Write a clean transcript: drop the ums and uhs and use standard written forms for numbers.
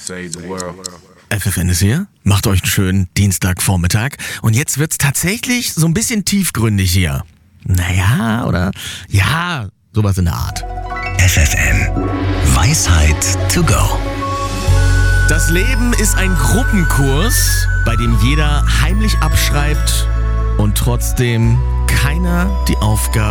Save the world. FFN ist hier. Macht euch einen schönen Dienstagvormittag. Und jetzt wird's tatsächlich so ein bisschen tiefgründig hier. Naja, oder? Ja, sowas in der Art. FFN. Weisheit to go. Das Leben ist ein Gruppenkurs, bei dem jeder heimlich abschreibt und trotzdem keiner die Aufgabe